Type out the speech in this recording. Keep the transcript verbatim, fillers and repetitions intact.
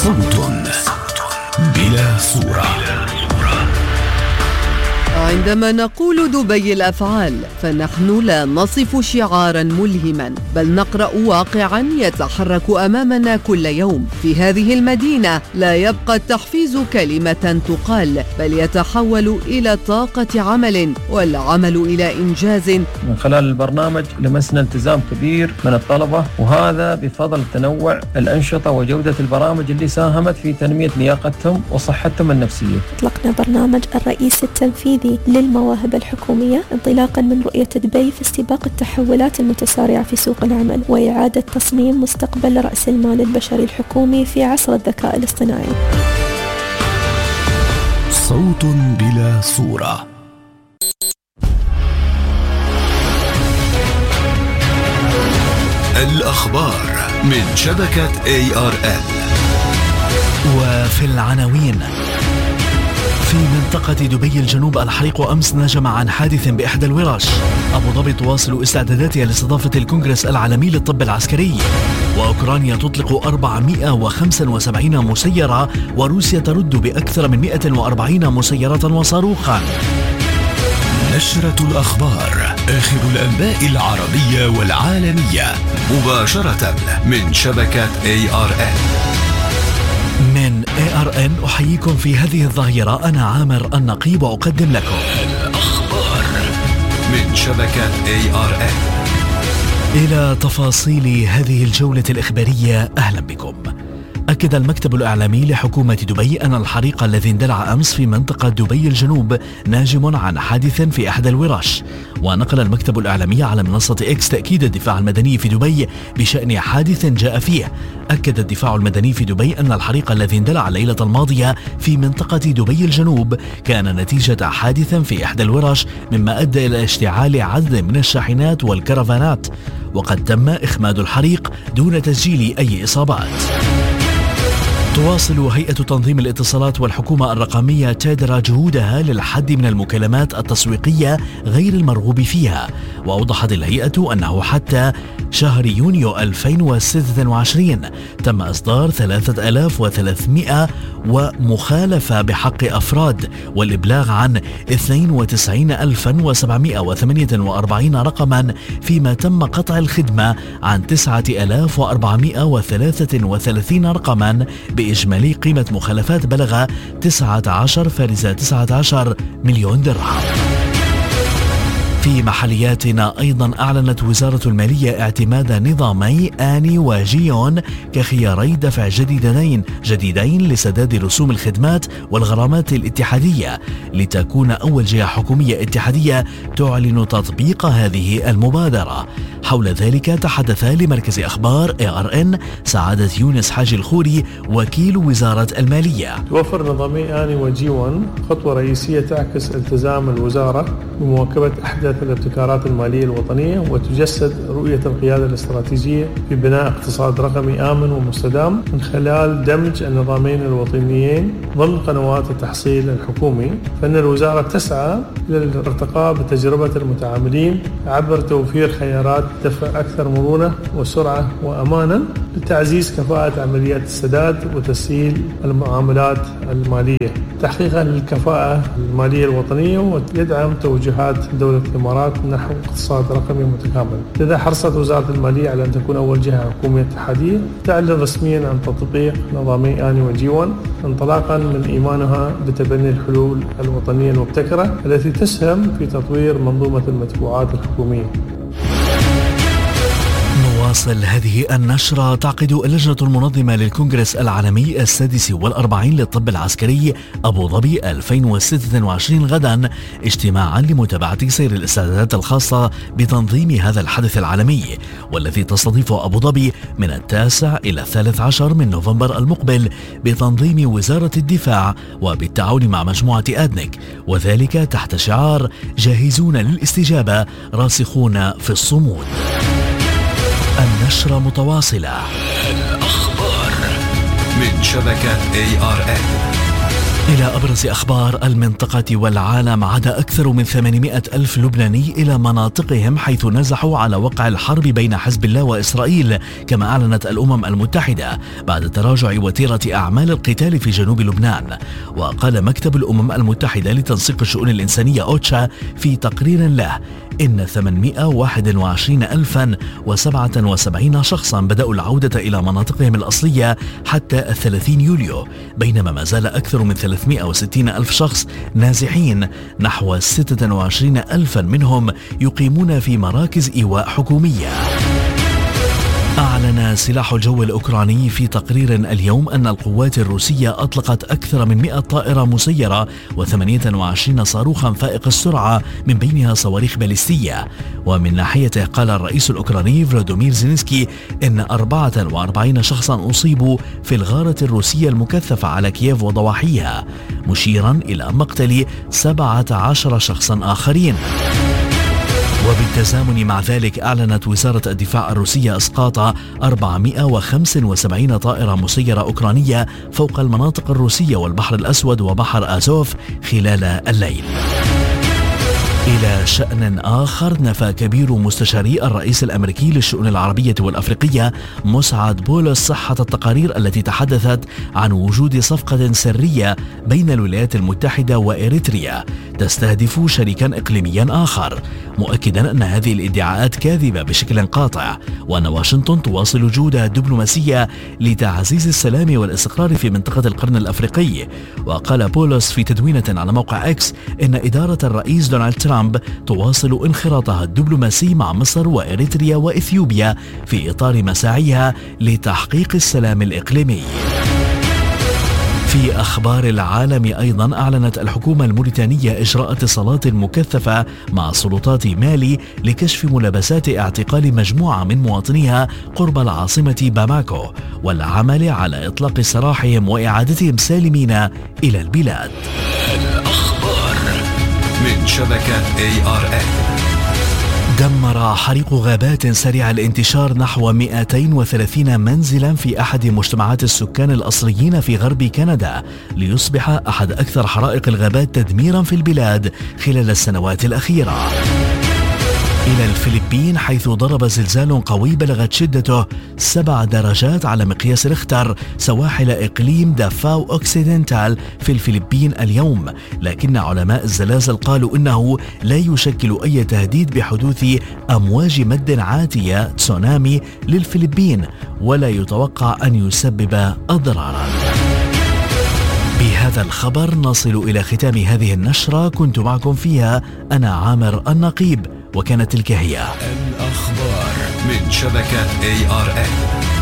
صوت بلا صورة. عندما نقول دبي الأفعال فنحن لا نصف شعارا ملهما، بل نقرأ واقعا يتحرك أمامنا كل يوم. في هذه المدينة لا يبقى التحفيز كلمة تقال، بل يتحول إلى طاقة عمل، والعمل إلى إنجاز. من خلال البرنامج لمسنا التزام كبير من الطلبة، وهذا بفضل تنوع الأنشطة وجودة البرامج اللي ساهمت في تنمية لياقتهم وصحتهم النفسية. أطلقنا برنامج الرئيس التنفيذي للمواهب الحكومية انطلاقا من رؤية دبي في استباق التحولات المتسارعة في سوق العمل، وإعادة تصميم مستقبل رأس المال البشري الحكومي في عصر الذكاء الاصطناعي. صوت بلا صورة. الأخبار من شبكة إيه آر إل. وفي العناوين: في منطقة دبي الجنوب الحريق أمس نجم عن حادث بإحدى الورش. أبو ظبي تواصل استعداداتها لاستضافة الكونغرس العالمي للطب العسكري. وأوكرانيا تطلق أربعمائة وخمسة وسبعين مسيرة، وروسيا ترد بأكثر من مائة وأربعين مسيرة وصاروخا. نشرة الأخبار، آخر الأنباء العربية والعالمية، مباشرة من شبكة إيه آر إل. من إيه آر إن أحييكم في هذه الظهيرة. أنا عامر النقيب وأقدم لكم الأخبار من شبكة إيه آر إل. إلى تفاصيل هذه الجولة الإخبارية، أهلا بكم. أكد المكتب الإعلامي لحكومة دبي أن الحريق الذي اندلع أمس في منطقة دبي الجنوب ناجم عن حادث في إحدى الورش. ونقل المكتب الإعلامي على منصة إكس تأكيد الدفاع المدني في دبي بشأن حادث جاء فيه. أكد الدفاع المدني في دبي أن الحريق الذي اندلع الليلة الماضية في منطقة دبي الجنوب كان نتيجة حادث في إحدى الورش، مما أدى إلى اشتعال عدد من الشاحنات والكرفانات، وقد تم إخماد الحريق دون تسجيل أي إصابات. تواصل هيئة تنظيم الاتصالات والحكومة الرقمية تادرا جهودها للحد من المكالمات التسويقية غير المرغوب فيها. وأوضحت الهيئة أنه حتى شهر يونيو ألفين وستة وعشرين تم إصدار ثلاثة آلاف وثلاثمائة ومخالفة بحق أفراد، والإبلاغ عن اثنين وتسعين ألفا وسبعمائة وثمانية وأربعين رقما، فيما تم قطع الخدمة عن تسعة آلاف وأربعمائة وثلاثة وثلاثين رقما، بإجمالي قيمة مخالفات بلغ تسعة عشر فاصلة تسعة عشر مليون درهم. في محلياتنا أيضا أعلنت وزارة المالية اعتماد نظامي آني وجيون كخياري دفع جديدين جديدين لسداد رسوم الخدمات والغرامات الاتحادية، لتكون أول جهة حكومية اتحادية تعلن تطبيق هذه المبادرة. حول ذلك تحدث لمركز أخبار إيه آر إن سعادة يونس حاج الخوري وكيل وزارة المالية. توفر نظامي آني وجيون خطوة رئيسية تعكس التزام الوزارة بمواكبة أحدث الابتكارات المالية الوطنية، وتجسد رؤية القيادة الاستراتيجية في بناء اقتصاد رقمي آمن ومستدام من خلال دمج النظامين الوطنيين ضمن قنوات التحصيل الحكومي. فإن الوزارة تسعى للارتقاء بتجربة المتعاملين عبر توفير خيارات دفع أكثر مرونة وسرعة وأمانا لتعزيز كفاءة عمليات السداد وتسهيل المعاملات المالية، تحقيقا للكفاءة المالية الوطنية، ويدعم توجهات دولة الإمارات نحو اقتصاد رقمي متكامل. لذا حرصت وزارة المالية على أن تكون أول جهة حكومية اتحادية تعلن رسميا عن تطبيق نظامي آني وجيون، انطلاقا من إيمانها بتبني الحلول الوطنية المبتكرة التي تسهم في تطوير منظومة المدفوعات الحكومية. نواصل هذه النشرة. تعقد اللجنة المنظمة للكونغرس العالمي السادس والأربعين للطب العسكري أبو ظبي ألفين وستة وعشرين غدا اجتماعا لمتابعة سير الاستعدادات الخاصة بتنظيم هذا الحدث العالمي، والذي تستضيفه أبو ظبي من التاسع إلى الثالث عشر من نوفمبر المقبل بتنظيم وزارة الدفاع وبالتعاون مع مجموعة آدنك، وذلك تحت شعار جاهزون للاستجابة راسخون في الصمود. النشرة متواصلة. الأخبار من شبكة إيه آر إل. إلى أبرز أخبار المنطقة والعالم. عاد أكثر من ثمانمائة ألف لبناني إلى مناطقهم حيث نزحوا على وقع الحرب بين حزب الله وإسرائيل، كما أعلنت الأمم المتحدة بعد تراجع وتيرة أعمال القتال في جنوب لبنان. وقال مكتب الأمم المتحدة لتنسيق الشؤون الإنسانية أوتشا في تقرير له إن ثمانمائة وواحد وعشرين ألفا وسبعة وسبعين شخصا بدأوا العودة إلى مناطقهم الأصلية حتى الثلاثين يوليو، بينما ما زال أكثر من ثلاثمائة وستين ألف شخص نازحين، نحو ستة وعشرين ألفا منهم يقيمون في مراكز إيواء حكومية. أعلن سلاح الجو الأوكراني في تقرير اليوم أن القوات الروسية أطلقت أكثر من مئة طائرة مسيرة وثمانية وعشرين صاروخا فائق السرعة من بينها صواريخ باليستية. ومن ناحيته قال الرئيس الأوكراني فلاديمير زيلينسكي إن أربعة وأربعين شخصا أصيبوا في الغارة الروسية المكثفة على كييف وضواحيها، مشيرا إلى مقتل سبعة عشر شخصا آخرين. وبالتزامن مع ذلك أعلنت وزارة الدفاع الروسية إسقاط أربعمائة وخمسة وسبعين طائرة مسيرة أوكرانية فوق المناطق الروسية والبحر الأسود وبحر آزوف خلال الليل. إلى شأن آخر، نفى كبير مستشاري الرئيس الأمريكي للشؤون العربية والأفريقية مسعد بولس صحة التقارير التي تحدثت عن وجود صفقة سرية بين الولايات المتحدة وإريتريا تستهدف شريكا إقليميا آخر، مؤكدا أن هذه الادعاءات كاذبة بشكل قاطع، وأن واشنطن تواصل جهودها الدبلوماسية لتعزيز السلام والاستقرار في منطقة القرن الأفريقي. وقال بولس في تدوينة على موقع إكس إن إدارة الرئيس دونالد ترامب تواصل انخراطها الدبلوماسي مع مصر وإريتريا وإثيوبيا في إطار مساعيها لتحقيق السلام الإقليمي. في أخبار العالم أيضا، أعلنت الحكومة الموريتانية إجراء اتصالات مكثفة مع سلطات مالي لكشف ملابسات اعتقال مجموعة من مواطنيها قرب العاصمة باماكو، والعمل على إطلاق سراحهم وإعادتهم سالمين إلى البلاد. الأخبار من شبكة إيه آر إن. دمر حريق غابات سريع الانتشار نحو مئتين وثلاثين منزلا في أحد مجتمعات السكان الأصليين في غرب كندا، ليصبح أحد أكثر حرائق الغابات تدميرا في البلاد خلال السنوات الأخيرة. إلى الفلبين، حيث ضرب زلزال قوي بلغت شدته سبع درجات على مقياس ريختر سواحل إقليم دافاو أوكسيدنتال في الفلبين اليوم، لكن علماء الزلازل قالوا إنه لا يشكل أي تهديد بحدوث أمواج مد عاتية تسونامي للفلبين، ولا يتوقع أن يسبب أضرارا. بهذا الخبر نصل إلى ختام هذه النشرة، كنت معكم فيها أنا عامر النقيب، وكانت تلك هي الأخبار من شبكة إيه آر إن.